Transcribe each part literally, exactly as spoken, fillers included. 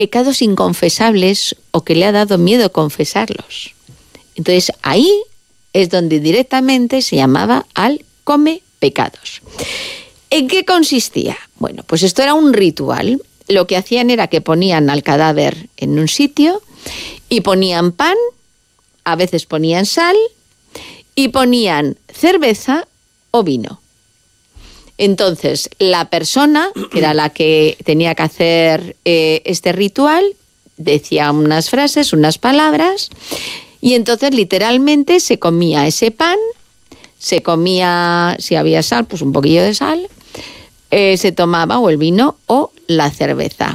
pecados inconfesables o que le ha dado miedo confesarlos. Entonces ahí es donde directamente se llamaba al come pecados. ¿En qué consistía? Bueno, pues esto era un ritual. Lo que hacían era que ponían al cadáver en un sitio y ponían pan, a veces ponían sal y ponían cerveza o vino. Entonces, la persona, que era la que tenía que hacer eh, este ritual, decía unas frases, unas palabras, y entonces literalmente se comía ese pan, se comía, si había sal, pues un poquillo de sal, eh, se tomaba o el vino o la cerveza.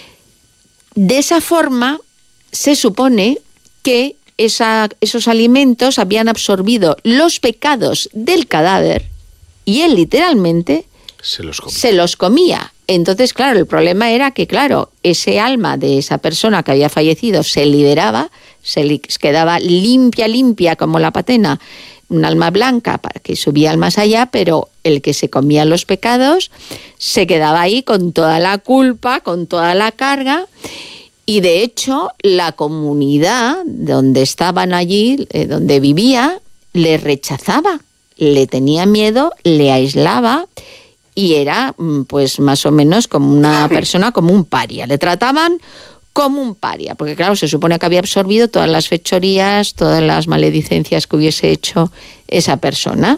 De esa forma, se supone que esa, esos alimentos habían absorbido los pecados del cadáver y él literalmente se los comía. Se los comía. Entonces, claro, el problema era que, claro, ese alma de esa persona que había fallecido se liberaba, se li- quedaba limpia, limpia como la patena, un alma blanca para que subía al más allá, pero el que se comía los pecados se quedaba ahí con toda la culpa, con toda la carga. Y de hecho, la comunidad donde estaban allí, eh, donde vivía, le rechazaba, le tenía miedo, le aislaba y era pues más o menos como una persona, como un paria. Le trataban como un paria, porque claro, se supone que había absorbido todas las fechorías, todas las maledicencias que hubiese hecho esa persona.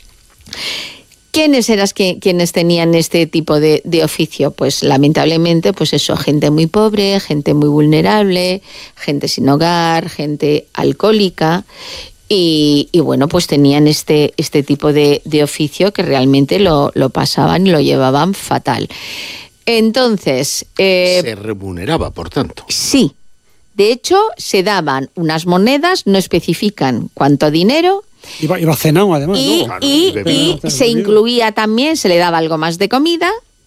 ¿Quiénes eran quienes tenían este tipo de, de oficio? Pues lamentablemente, pues eso, gente muy pobre, gente muy vulnerable, gente sin hogar, gente alcohólica. Y, y bueno, pues tenían este, este tipo de, de oficio que realmente lo, lo pasaban y lo llevaban fatal. Entonces... Eh, se remuneraba, por tanto. Sí. De hecho, se daban unas monedas, no especifican cuánto dinero. Iba, iba cenado, además, y, ¿no? Claro, y, y, y se incluía también, se le daba algo más de comida.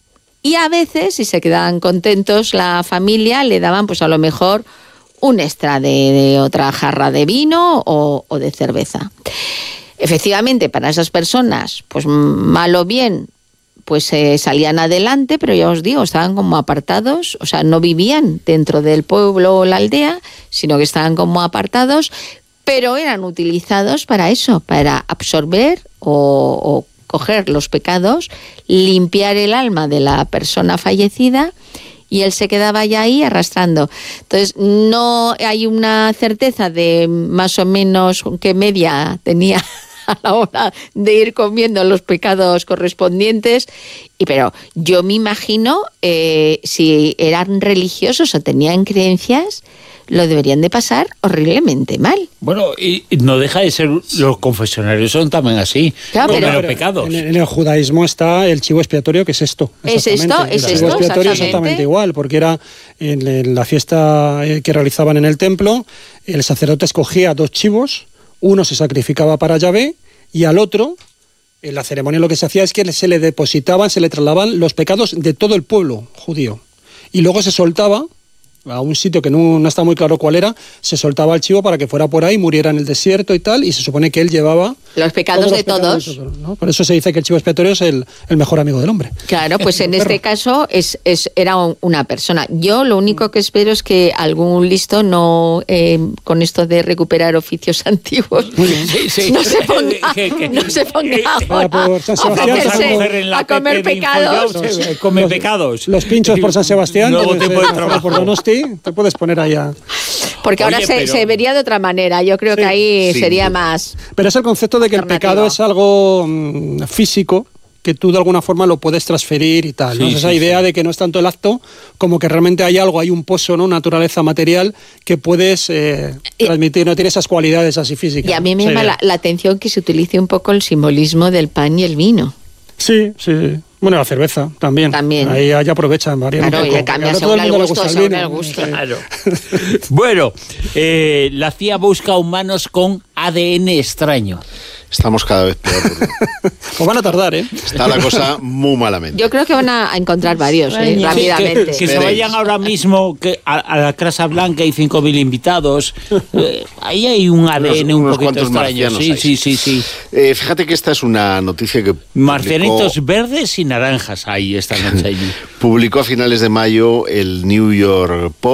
Y a veces, si se quedaban contentos la familia, le daban pues a lo mejor un extra de, de otra jarra de vino o, o de cerveza. Efectivamente, para esas personas, pues mal o bien, pues eh, salían adelante, pero ya os digo, estaban como apartados, o sea, no vivían dentro del pueblo o la aldea, sino que estaban como apartados, pero eran utilizados para eso, para absorber o, o coger los pecados, limpiar el alma de la persona fallecida, y él se quedaba ya ahí arrastrando. Entonces, no hay una certeza de más o menos qué media tenía a la hora de ir comiendo los pecados correspondientes, y pero yo me imagino, eh, si eran religiosos o tenían creencias, lo deberían de pasar horriblemente mal. Bueno, y no deja de ser, los confesionarios son también así, claro, pero, pero, los pecados. En, en el judaísmo está el chivo expiatorio, que es esto. Es esto, es el esto, chivo expiatorio exactamente. exactamente igual, porque era en, en la fiesta que realizaban en el templo, el sacerdote escogía dos chivos, uno se sacrificaba para Yahvé y al otro, en la ceremonia lo que se hacía es que se le depositaban, se le trasladaban los pecados de todo el pueblo judío. Y luego se soltaba a un sitio que no, no está muy claro cuál era, se soltaba al chivo para que fuera por ahí, muriera en el desierto y tal, y se supone que él llevaba los pecados todos de los pecados todos. de todos, ¿no? Por eso se dice que el chivo expiatorio es el, el mejor amigo del hombre. Claro, pues en este caso es, es era un, una persona. Yo lo único que espero es que algún listo no, eh, con esto de recuperar oficios antiguos, Sí, sí. no se ponga, Que- que- no se ponga Para ahora por San a Sebastián, ofrecerse mujer en la a comer Pepe de pecados. Infojobs, eh, come Los- pecados. Los pinchos por San Sebastián, Nuevo pues, tipo de eh, trabajo. por Donosti, te puedes poner ahí a... Porque ahora Oye, se, pero- se vería de otra manera. Yo creo Sí, que ahí sin sería duda. más... Pero es el concepto de que el Alternativo. pecado es algo mm, físico, que tú de alguna forma lo puedes transferir y tal, ¿no? Sí, Es esa sí, idea sí. de que no es tanto el acto, como que realmente hay algo, hay un pozo, ¿no? Una naturaleza material que puedes eh, Y- transmitir, no tiene esas cualidades así físicas. Y a mí me Esa llama idea. la, la atención que se utilice un poco el simbolismo del pan y el vino. Sí, sí, sí. Bueno, la cerveza también. También. Ahí, ahí aprovechan, varían Claro, un y poco. le cambia Ahora todo según el mundo le gusto, gusta según vino. el gusto. Sí. Claro. Bueno, eh, la C I A busca humanos con A D N extraño. Estamos cada vez peor. Pues van a tardar, ¿eh? Está la cosa muy malamente. Yo creo que van a encontrar varios, eh, Sí, rápidamente. Que, que se Veréis. vayan ahora mismo que a, a la Casa Blanca hay cinco mil invitados. Eh, ahí hay un A D N Unos- un unos poquito cuantos extraño. marcianos Sí, hay. sí, sí, sí. Eh, fíjate que esta es una noticia que Marcianitos publicó, verdes y naranjas hay esta noche allí. publicó a finales de mayo el New York Post.